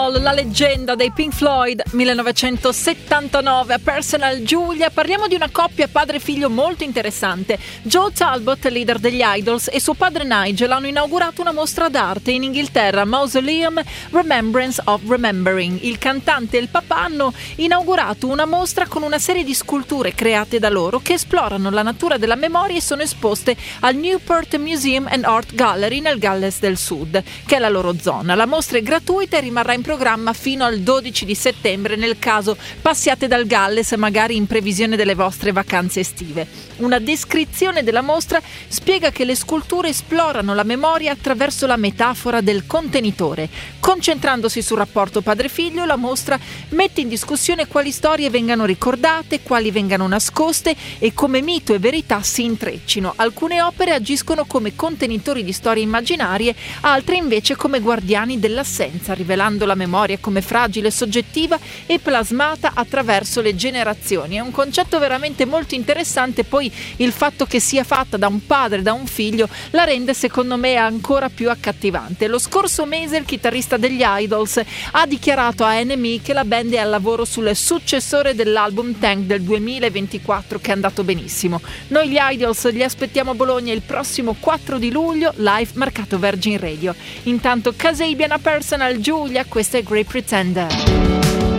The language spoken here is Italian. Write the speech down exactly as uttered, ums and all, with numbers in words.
Wall, la leggenda dei Pink Floyd, millenovecentosettantanove a Personal Julia. Parliamo di una coppia padre-figlio molto interessante. Joe Talbot, leader degli Idols, e suo padre Nigel hanno inaugurato una mostra d'arte in Inghilterra, Mausoleum Remembrance of Remembering. Il cantante e il papà hanno inaugurato una mostra con una serie di sculture create da loro che esplorano la natura della memoria e sono esposte al Newport Museum and Art Gallery nel Galles del Sud, che è la loro zona. La mostra è gratuita e rimarrà in programma fino al dodici di settembre nel caso passiate dal Galles, magari in previsione delle vostre vacanze estive. Una descrizione della mostra spiega che le sculture esplorano la memoria attraverso la metafora del contenitore. Concentrandosi sul rapporto padre-figlio, la mostra mette in discussione quali storie vengano ricordate, quali vengano nascoste e come mito e verità si intreccino. Alcune opere agiscono come contenitori di storie immaginarie, altre invece come guardiani dell'assenza, rivelando la memoria come fragile, soggettiva e plasmata attraverso le generazioni. È un concetto veramente molto interessante, poi il fatto che sia fatta da un padre e da un figlio la rende secondo me ancora più accattivante. Lo scorso mese il chitarrista degli Idols ha dichiarato a N M E che la band è al lavoro sul successore dell'album Tank del duemilaventiquattro, che è andato benissimo. Noi gli Idols li aspettiamo a Bologna il prossimo quattro di luglio, live marcato Virgin Radio. Intanto Kasabian a Personal Julia, questa è Great Pretender.